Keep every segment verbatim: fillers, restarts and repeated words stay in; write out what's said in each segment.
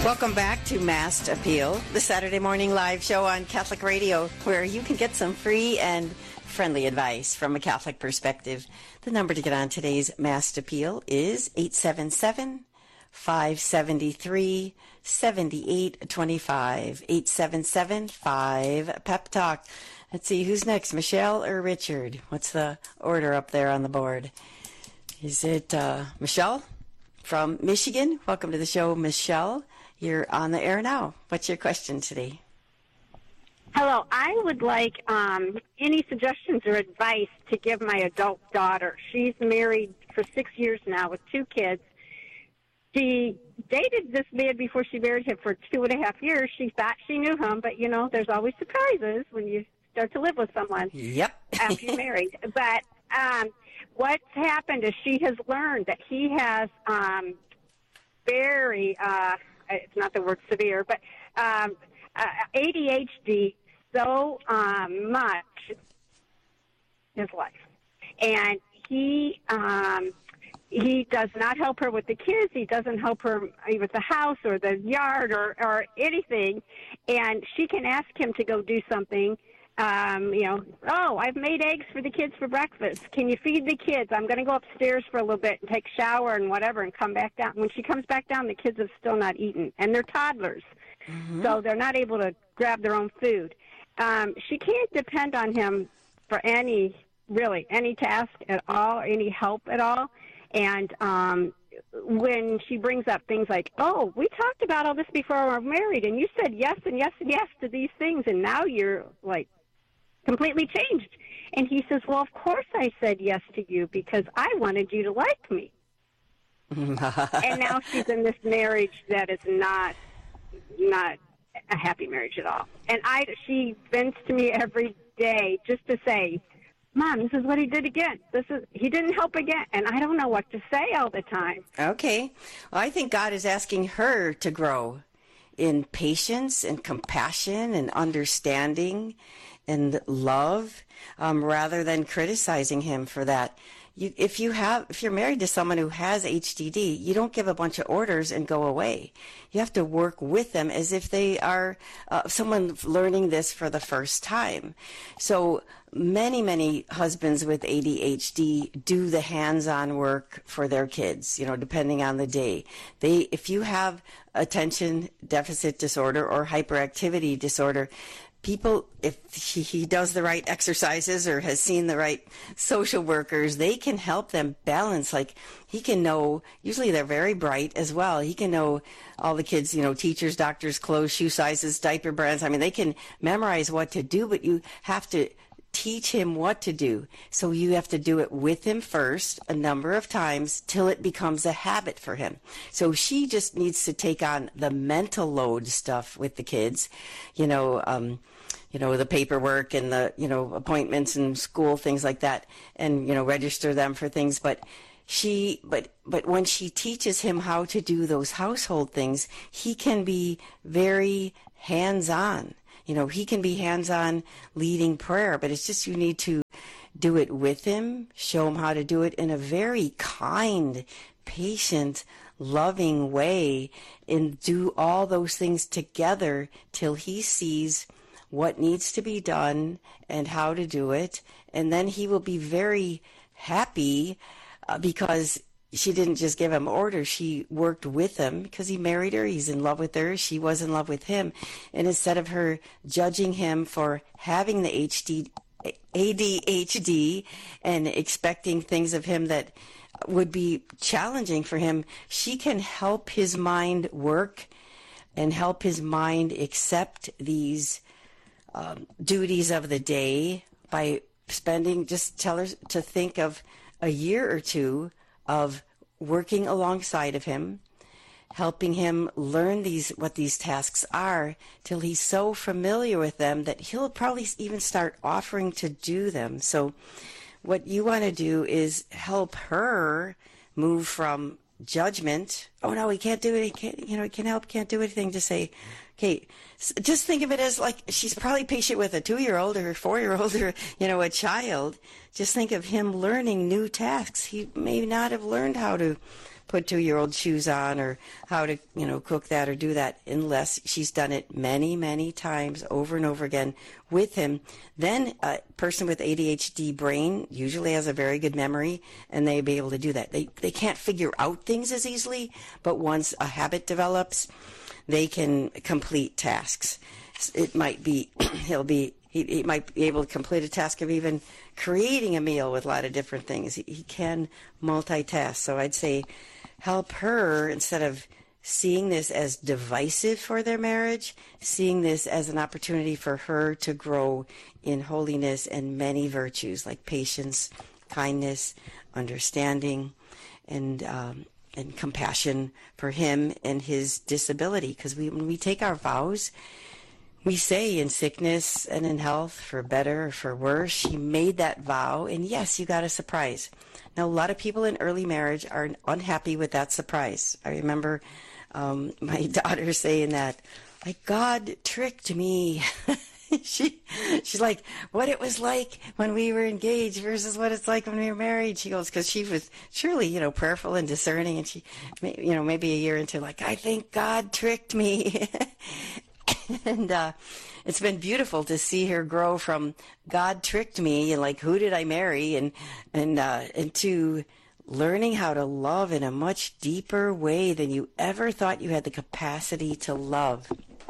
Welcome back to Mast Appeal, the Saturday morning live show on Catholic Radio, where you can get some free and friendly advice from a Catholic perspective. The number to get on today's Mast Appeal is eight seven seven, five seven three, seven eight two five, eight seven seven, five, Pep Talk. Let's see, who's next, Michelle or Richard? What's the order up there on the board? Is it uh, Michelle from Michigan? Welcome to the show, Michelle. You're on the air now. What's your question today? Hello. I would like um, any suggestions or advice to give my adult daughter. She's married for six years now with two kids. She dated this man before she married him for two and a half years. She thought she knew him, but, you know, there's always surprises when you start to live with someone. Yep. After you're married. But um, what's happened is she has learned that he has um, very... Uh, it's not the word severe, but um, uh, A D H D so um, much in his life. And he um, he does not help her with the kids. He doesn't help her with the house or the yard or, or anything. And she can ask him to go do something. Um, you know, oh, I've made eggs for the kids for breakfast. Can you feed the kids? I'm going to go upstairs for a little bit and take a shower and whatever and come back down. When she comes back down, the kids have still not eaten, and they're toddlers, mm-hmm. so they're not able to grab their own food. Um, she can't depend on him for any, really, any task at all or any help at all. And um, when she brings up things like, oh, we talked about all this before we were married, and you said yes and yes and yes to these things, and now you're, like, completely changed. And he says, well, of course I said yes to you because I wanted you to like me. And now she's in this marriage that is not not a happy marriage at all. And I, she vents to me every day just to say, Mom, this is what he did again. This is he didn't help again. And I don't know what to say all the time. Okay. Well, I think God is asking her to grow in patience and compassion and understanding and love, um, rather than criticizing him for that. You, if you have, if you're married to someone who has H D D, you don't give a bunch of orders and go away. You have to work with them as if they are uh, someone learning this for the first time. So many, many husbands with A D H D do the hands-on work for their kids, you know, depending on the day. They, if you have attention deficit disorder or hyperactivity disorder, people, if he, he does the right exercises or has seen the right social workers, they can help them balance. Like, he can know, usually they're very bright as well. He can know all the kids, you know, teachers, doctors, clothes, shoe sizes, diaper brands. I mean, they can memorize what to do, but you have to teach him what to do. So you have to do it with him first a number of times till it becomes a habit for him. So she just needs to take on the mental load stuff with the kids, you know, um, you know, the paperwork and the, you know, appointments and school, things like that, and, you know, register them for things. But she, but, but when she teaches him how to do those household things, he can be very hands-on. You know, he can be hands-on leading prayer, but it's just you need to do it with him, show him how to do it in a very kind, patient, loving way, and do all those things together till he sees what needs to be done and how to do it. And then he will be very happy uh, because she didn't just give him orders. She worked with him because he married her. He's in love with her. She was in love with him. And instead of her judging him for having the H D, A D H D and expecting things of him that would be challenging for him, she can help his mind work and help his mind accept these um, duties of the day by spending, just tell her to think of a year or two of working alongside of him, helping him learn these what these tasks are till he's so familiar with them that he'll probably even start offering to do them. So what you want to do is help her move from judgment, oh no, he can't do it, he can't, you know, he can't help, can't do anything, to say, okay, just think of it as like she's probably patient with a two-year-old or a four-year-old or, you know, a child. Just think of him learning new tasks. He may not have learned how to put two-year-old shoes on or how to, you know, cook that or do that unless she's done it many, many times over and over again with him. Then a person with A D H D brain usually has a very good memory, and they'll be able to do that. They they can't figure out things as easily, but once a habit develops, they can complete tasks. It might be, he'll be, he, he might be able to complete a task of even creating a meal with a lot of different things. He, he can multitask. So I'd say help her, instead of seeing this as divisive for their marriage, seeing this as an opportunity for her to grow in holiness and many virtues like patience, kindness, understanding, and um, and compassion for him and his disability. Because we, when we take our vows, we say in sickness and in health, for better or for worse. She made that vow, and yes, you got a surprise. Now, a lot of people in early marriage are unhappy with that surprise. I remember um, my daughter saying that, like, God tricked me. she, she's like, what it was like when we were engaged versus what it's like when we were married. She goes, because she was surely, you know, prayerful and discerning, and she, you know, maybe a year into, like, I think God tricked me. And uh, it's been beautiful to see her grow from God tricked me and like, who did I marry? And and uh, and to learning how to love in a much deeper way than you ever thought you had the capacity to love.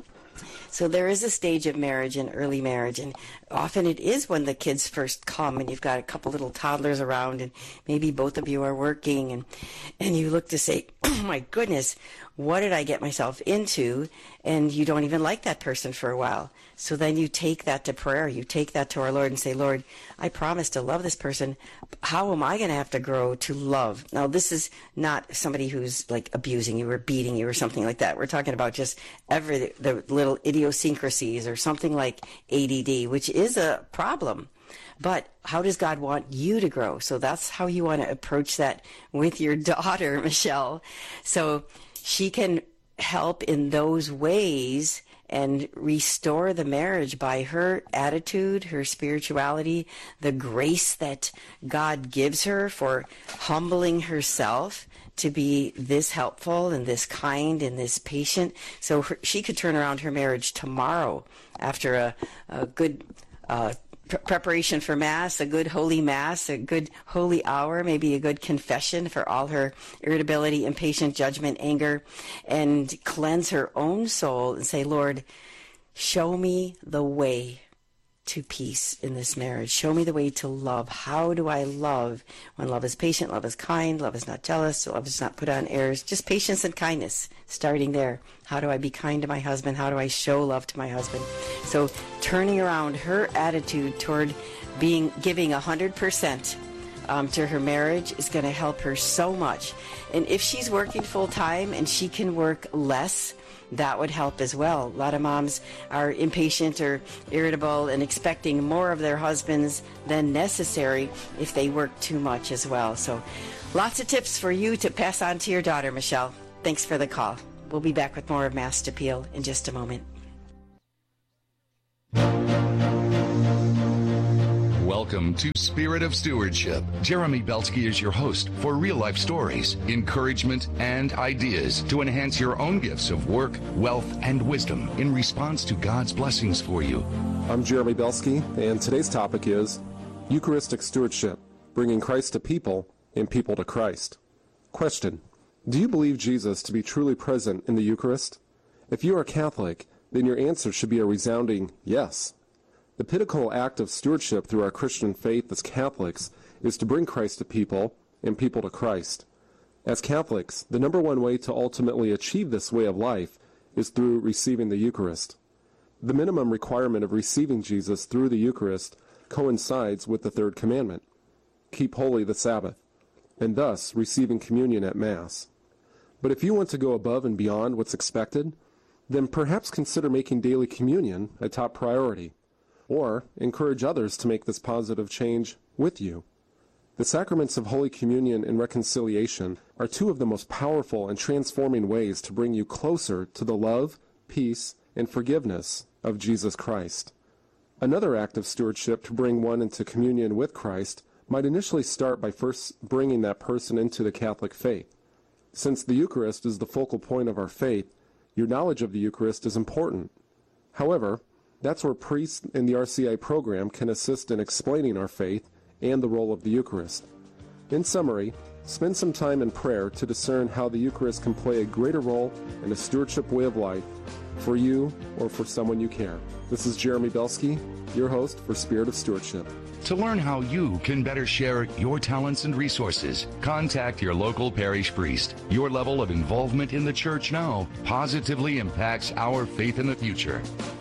So there is a stage of marriage in early marriage, and often it is when the kids first come and you've got a couple little toddlers around and maybe both of you are working, and, and you look to say, oh my goodness, what did I get myself into? And you don't even like that person for a while. So then you take that to prayer. You take that to our Lord and say, Lord, I promise to love this person. How am I going to have to grow to love? Now, this is not somebody who's like abusing you or beating you or something like that. We're talking about just every the little idiosyncrasies or something like A D D, which is a problem. But how does God want you to grow? So that's how you want to approach that with your daughter, Michelle. So she can help in those ways and restore the marriage by her attitude, her spirituality, the grace that God gives her for humbling herself to be this helpful and this kind and this patient. So her, she could turn around her marriage tomorrow after a, a good uh, pr- preparation for Mass, a good holy Mass, a good holy hour, maybe a good confession for all her irritability, impatience, judgment, anger, and cleanse her own soul and say, Lord, show me the way to peace in this marriage. Show me the way to love. How do I love when love is patient, love is kind, love is not jealous, love is not put on airs, just patience and kindness, starting there. How do I be kind to my husband? How do I show love to my husband? So turning around her attitude toward being giving one hundred percent um, to her marriage is going to help her so much. And if she's working full time and she can work less, that would help as well. A lot of moms are impatient or irritable and expecting more of their husbands than necessary if they work too much as well. So lots of tips for you to pass on to your daughter, Michelle. Thanks for the call. We'll be back with more of Mass Appeal in just a moment. Welcome to Spirit of Stewardship. Jeremy Belsky is your host for real-life stories, encouragement, and ideas to enhance your own gifts of work, wealth, and wisdom in response to God's blessings for you. I'm Jeremy Belsky, and today's topic is Eucharistic Stewardship, bringing Christ to people and people to Christ. Question: do you believe Jesus to be truly present in the Eucharist? If you are Catholic, then your answer should be a resounding yes. The pinnacle act of stewardship through our Christian faith as Catholics is to bring Christ to people and people to Christ. As Catholics, the number one way to ultimately achieve this way of life is through receiving the Eucharist. The minimum requirement of receiving Jesus through the Eucharist coincides with the third commandment, keep holy the Sabbath, and thus receiving communion at Mass. But if you want to go above and beyond what's expected, then perhaps consider making daily communion a top priority, or encourage others to make this positive change with you. The sacraments of Holy Communion and reconciliation are two of the most powerful and transforming ways to bring you closer to the love, peace, and forgiveness of Jesus Christ. Another act of stewardship to bring one into communion with Christ might initially start by first bringing that person into the Catholic faith. Since the Eucharist is the focal point of our faith, your knowledge of the Eucharist is important. However, that's where priests in the R C I program can assist in explaining our faith and the role of the Eucharist. In summary, spend some time in prayer to discern how the Eucharist can play a greater role in a stewardship way of life for you or for someone you care. This is Jeremy Belsky, your host for Spirit of Stewardship. To learn how you can better share your talents and resources, contact your local parish priest. Your level of involvement in the church now positively impacts our faith in the future.